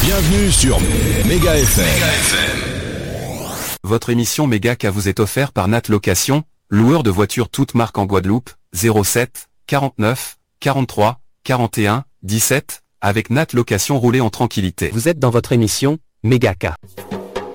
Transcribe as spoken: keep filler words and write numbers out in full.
Bienvenue sur Méga F M. Votre émission Méga K vous est offerte par Nat Location, loueur de voitures toutes marques en Guadeloupe, zéro sept, quarante-neuf, quarante-trois, quarante et un, dix-sept, avec Nat Location, roulez en tranquillité. Vous êtes dans votre émission Méga K.